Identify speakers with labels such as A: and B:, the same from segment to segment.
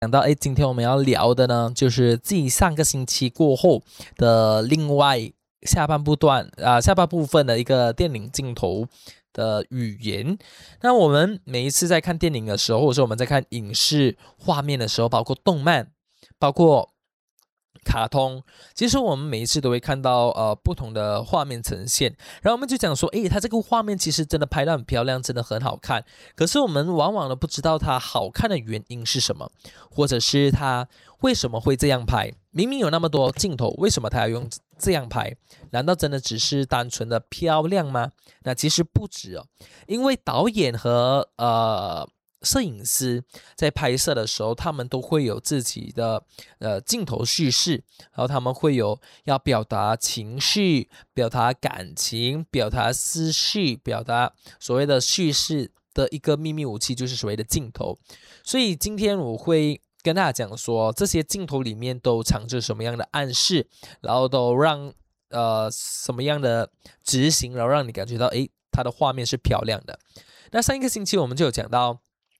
A: 讲到今天我们要聊的呢，就是继上个星期过后的另外下半部分的一个电影镜头的语言。那我们每一次在看电影的时候，或者说我们在看影视画面的时候，包括动漫，包括卡通，其实我们每一次都会看到不同的画面呈现，然后我们就讲说，它这个画面其实真的拍得很漂亮，真的很好看，可是我们往往都不知道它好看的原因是什么，或者是它为什么会这样拍，明明有那么多镜头，为什么它要用这样拍？难道真的只是单纯的漂亮吗？那其实不止哦，因为导演和摄影师在拍摄的时候，他们都会有自己的镜头叙事，然后他们会有要表达情绪、表达感情、表达思绪、表达所谓的叙事的一个秘密武器，就是所谓的镜头。所以今天我会跟大家讲说，这些镜头里面都藏着什么样的暗示，然后都让什么样的执行，然后让你感觉到它的画面是漂亮的。那上一个星期我们就有讲到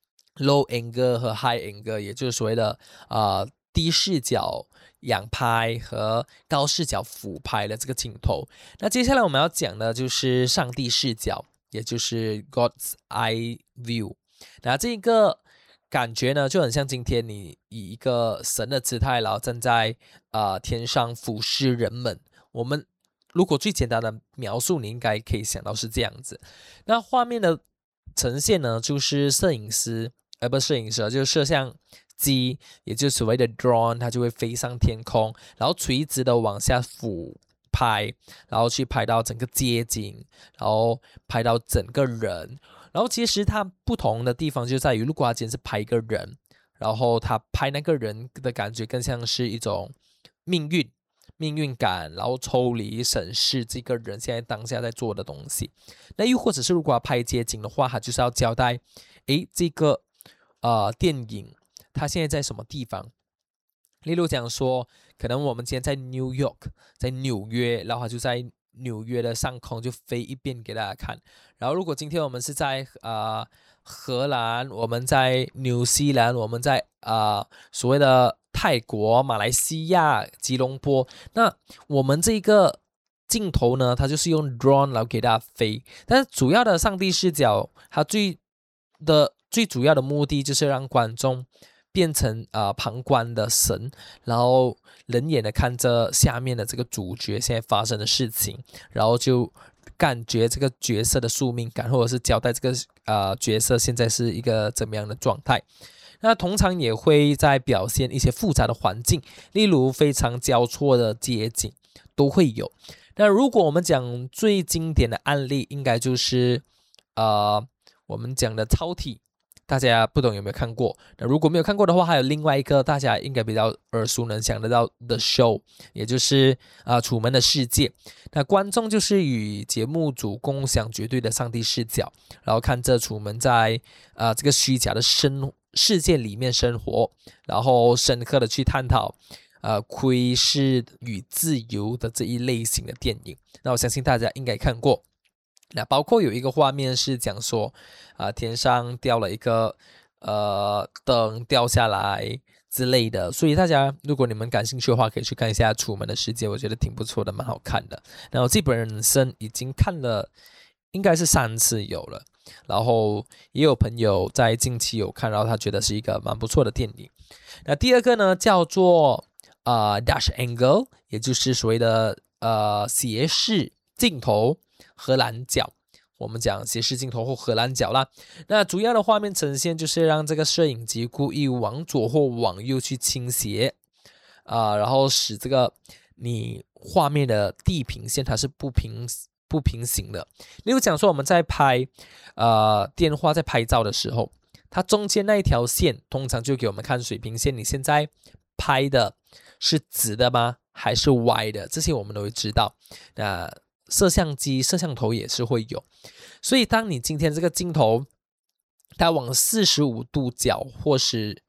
A: low angle 和 high angle， 也就是所谓的低视角仰拍和高视角俯拍的这个镜头。那接下来我们要讲的就是上帝视角，也就是 God's Eye View。那这个感觉呢，就很像今天你以一个神的姿态，然后站在天上俯视人们。我们如果最简单的描述，你应该可以想到是这样子。那画面的呈现呢，就是摄影师。不是摄影师，就是摄像机，也就是所谓的 drone， 它就会飞上天空，然后垂直的往下俯拍，然后去拍到整个街景，然后拍到整个人。然后其实它不同的地方就在于，如果它今天是拍一个人，然后他拍那个人的感觉更像是一种命运感，然后抽离审视这个人现在当下在做的东西。那又或者是如果要拍街景的话，他就是要交代这个电影它现在在什么地方。例如讲说，可能我们今天在 New York， 在纽约，然后它就在纽约的上空就飞一遍给大家看。然后如果今天我们是在荷兰，我们在纽西兰，我们在所谓的泰国、马来西亚、吉隆坡，那我们这个镜头呢，它就是用 drone 然后给大家飞。但是主要的上帝视角，它最主要的目的就是让观众变成旁观的神，然后冷眼的看着下面的这个主角现在发生的事情，然后就感觉这个角色的宿命感，或者是交代这个角色现在是一个怎么样的状态。那通常也会在表现一些复杂的环境，例如非常交错的街景都会有。那如果我们讲最经典的案例，应该就是我们讲的超体，大家不懂有没有看过？那如果没有看过的话，还有另外一个大家应该比较耳熟能详的叫 The Show， 也就是楚门的世界。那观众就是与节目组共享绝对的上帝视角，然后看着楚门在这个虚假的世界里面生活，然后深刻的去探讨窥视与自由的这一类型的电影。那我相信大家应该看过。那包括有一个画面是讲说天上掉了一个灯掉下来之类的，所以大家如果你们感兴趣的话，可以去看一下《楚门的世界》，我觉得挺不错的，蛮好看的。那我自己本身已经看了应该是3次有了，然后也有朋友在近期有看，然后他觉得是一个蛮不错的电影。那第二个呢叫做Dutch Angle， 也就是所谓的斜视镜头荷兰脚，我们讲斜视镜头或荷兰脚啦。那主要的画面呈现就是让这个摄影机故意往左或往右去倾斜然后使这个你画面的地平线它是不平行的。例如讲说我们在拍电话在拍照的时候，它中间那一条线通常就给我们看水平线，你现在拍的是直的吗还是歪的，这些我们都会知道。那摄像头也是会有，所以当你今天这个镜头它往45度角或是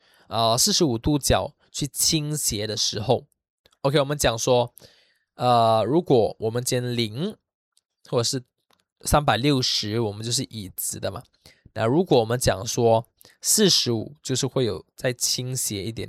A: 45度角去倾斜的时候 OK， 我们讲说如果我们今天0或者是360，我们就是以直的嘛。那如果我们讲说45，就是会有再倾斜一点